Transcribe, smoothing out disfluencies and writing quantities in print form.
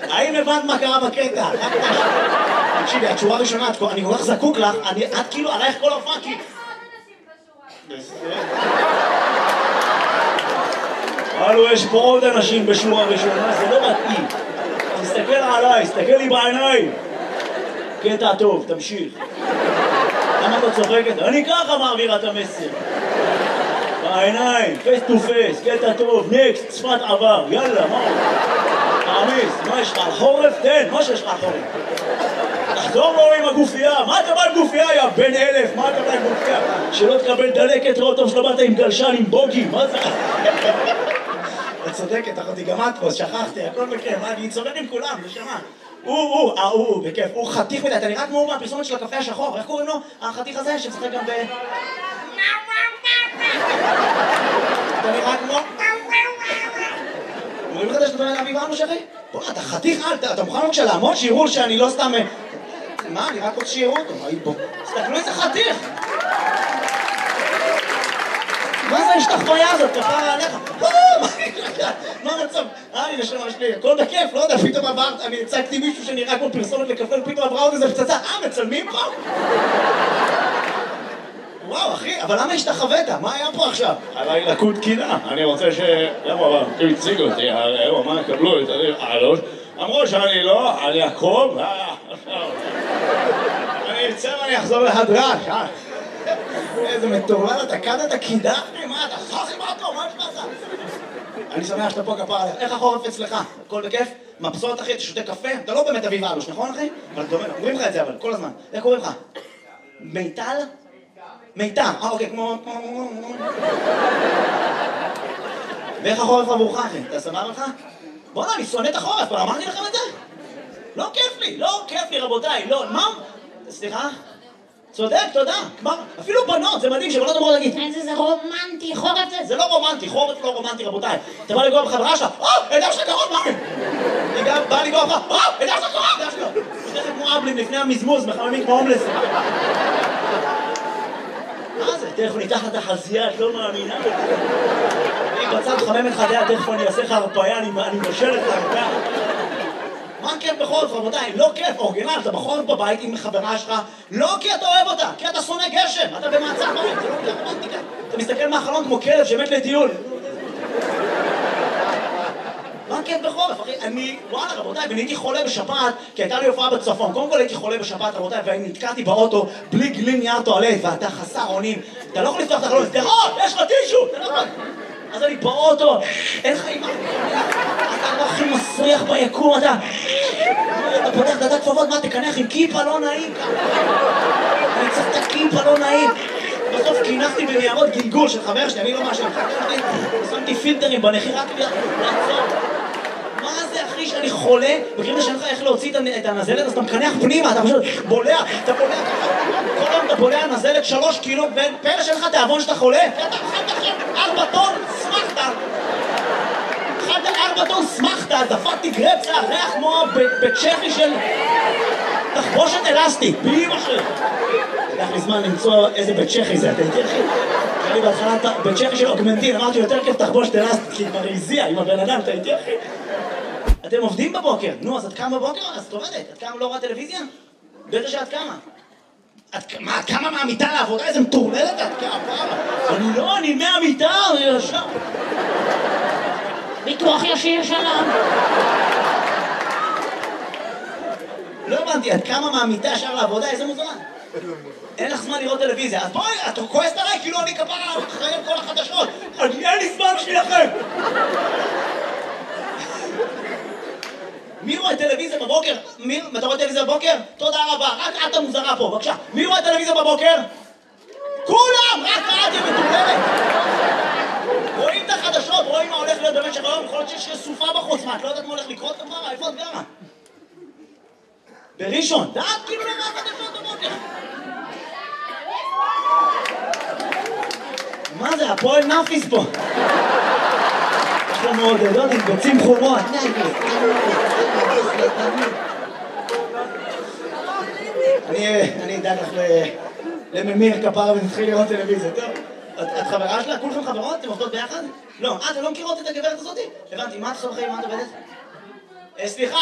האם הבנת מה קרה בקטע? תקשיבי, התשורה הראשונה, אני כל כך זקוק לך, את כאילו עלייך כל ההופעה, כי... הלו, יש פה עוד אנשים בשורה ראשונה, זה לא מתאים. תסתכל עליי, תסתכל לי בעיניים. קטע טוב, תמשיך. למה אתה צוחקת? אני ככה מעבירה את המסר. בעיניים, פייס טו פייס, קטע טוב, נקסט, שפת עבר, יאללה, מה? תעמיס, מה יש לך? חורף? תן, מה שיש לך חורף? תחזור לו עם הגופייה, מה אתה בא עם גופייה, יא בן 1000? מה אתה בא עם גופייה? שלא תקבל דלקת ראות טוב שלא באת עם גלשן, עם בוגי, מה זה? את צודקת, אחותי, גם את פה, שכחתי, הכל בכיף, אני צודק עם כולם, נשמה. בכיף, הוא חתיך מדי, אתה נראה כמו מהפרסומת של הקפה השחור, איך קוראים לו? החתיך הזה שצריך גם ב... אתה נראה כמו... אומרים לך שאתה בן אביב אנו שחי? בוא, אתה חתיך, אתה מוכן בבקשה לעמוד שיראו שאני לא סתם... מה, אני רק רוצה שיראו אותו, מה בוא? תסתכלו איזה חתיך! מה זה ההשתחוויה הזאת? כפרה עליך? מה המצב? אני נשמה שלי, הכל בכיף, לא יודע, פתאום עברת, אני הצגתי מישהו שנראה כמו פרסומת לקפה, ופתאום עברה עוד איזה פצצה, מצלמים פה? וואו, אחי, אבל למה השתחווית? מה היה פה עכשיו? עליי לקוד קינה, אני רוצה ש... למה, אבל, הם הציגו אותי, מה יקבלו את העלות? אמרו שאני לא, אני יעקב, אני אצא ואני אחזור להדרש, איזה מטורלל, אתה קדת קידחתי, מה אתה חוכי מאותו, מה יש לך? אני שמח שאתה פה כפר עליך, איך החורף אצלך? הכל בכיף? מבסוט אחי, אתה שותה קפה? אתה לא באמת אביב אלוש, נכון אחי? אבל אומרים לך את זה אבל, כל הזמן. איך קוראים לך? מיטל? מיטל, אוקיי, כמו... ואיך החורף עבורך אחי? אתה סבבה לך? בוא'נה, אני שונא את החורף, כבר אמרתי לכם את זה? לא כיף לי רבותיי, לא, מה? סליחה? צודק, תודה. כבר, אפילו בנות, זה מדהים שבנות אמרו להגיד איזה זה רומנטי, חורף זה. זה לא רומנטי, חורף לא רומנטי רבותיי. אתה בא לגוע בחברה שלך, ידע שלך קרוב, מה? אני גם בא לגוע לך, ידע שלך קרוב, ידע שלך. שתכף כמו אבלים לפני המזמוז, מחממים כמו הומלס. מה זה? תכף ניקח את החזייה, את לא מאמינה. אני בצד חמם את חדיה, תכף אני אעשה לך הרפאיה, אני מושל את הרפאיה. מה כיף בחורף רבותיי? לא כיף, אורגינל, אתה בחורף בבית עם חברה שלך, לא כי אתה אוהב אותה, כי אתה שונא גשם, אתה במעצר בית, זה לא רומנטיקה. אתה מסתכל מהחלון כמו כלב שמת לטיול. מה כיף בחורף, אחי? וואלה רבותיי, ואני הייתי חולה בשפעת, כי הייתה לי הופעה בצפון. קודם כל הייתי חולה בשפעת רבותיי, ואני נתקעתי באוטו בלי גלין נייר טואלט, ואתה חסר אונים. אתה לא יכול לפתוח את החלון, יש לך טישו! אז אני באוטו, אין לך אימא, אתה לא הכי מסריח ביקום, אתה פותח דעת כפפות, מה תקנח עם כיפה לא נעים? אני צריך את הכיפה לא נעים. בסוף קינחתי בניירות גלגול של חבר שלי, אני לא משהו, שמתי פילטרים בנחי רק לעצור. מה זה אחי שאני חולה, וכאילו שאין לך איך להוציא את הנזלת, אז אתה מקנח פנימה, אתה פשוט בולע, אתה בולע כל היום אתה בולע נזלת 3 קילו, פלא שאין לך תיאבון שאתה חולה, אתה אכלת אחי 4 טון, שמחת. אכלת 4 טון, שמחת, דפקתי גרפסה, ריח כמו בצ'כי של תחבושת אלסטית, באמא שלי. לקח לי זמן למצוא איזה בצ'כי זה, אתה יודע אחי? אני בהתחלה בצ'כי של אוגמנטין, אמרתי יותר כיף תחבושת אלסטית, כי כבר הזיע עם הבן אדם, אתה יודע אחי? אתם עובדים בבוקר, נו, אז את קמה בבוקר? אז את עובדת, את קמה לא רואה טלוויזיה? בטח שאת קמה. את קמה מהמיטה לעבודה? איזה מטורללת את קמה? אני מהמיטה, אני ישר. ביטוח ישיר שלום. לא הבנתי, את קמה מהמיטה ישר לעבודה? איזה מוזמן? אין לך זמן לראות טלוויזיה, אז בואי, את כועסת עליי כאילו אני כפרה אחראי על כל החדשות. אין לי זמן שלכם. מי רואה טלוויזיה בבוקר? אתה רואה טלוויזיה בבוקר? תודה רבה, רק את המוזרה פה, בבקשה. מי רואה טלוויזיה בבוקר? כולם! רק את, מטורללת! רואים את החדשות, רואים מה הולך להיות במשך היום, יכול להיות שיש סופה בחוץ, מה, את לא יודעת מה הולך לקרות כפרה? איפה את גרה? בראשון, דעת כאילו לא רואה חדשות בבוקר. מה זה, הפועל נאפיס פה? יש לו מעודדות עם ביצים חומות. אני אדאג לך לממיר כפרה ונתחיל לראות טלוויזיה, טוב? את חברה שלה? כולכם חברות? אתם עובדות ביחד? לא, אתם לא מכירות את הגברת הזאת? הבנתי, מה את עושה בחיים? מה את עובדת? סליחה,